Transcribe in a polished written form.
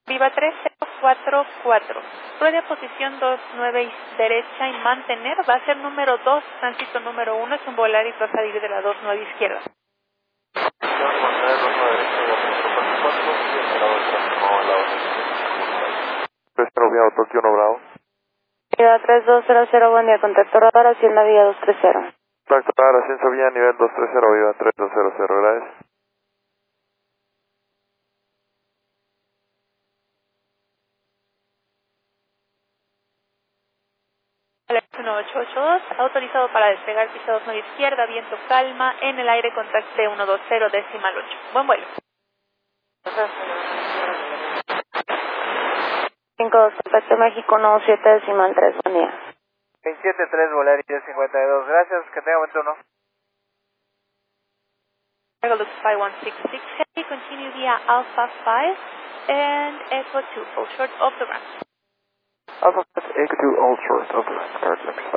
Viva 3044. Ruede a posición 29 y derecha y mantener. Va a ser número 2, tránsito número 1, es un Volaris, va a salir de la 29 izquierda. Viva Tokio 1 Bravo. Viva 3200, buen día, contacto radar, Hacienda Vía 230. Contacto radar, ascenso vía nivel 230, Viva 3200, gracias. Alex 1882, autorizado para despegar pista 29 izquierda, viento calma, en el aire contacte 120 decimal 8. Buen vuelo. 52, contacto México 97 decimal 3, buen día. 273 Volaris 52, gracias, que tenga buen turno. Lux 5166, heavy, continue via Alpha 5 and Echo 2, full short of the ramp. Alpha Echo 2 all short of the start next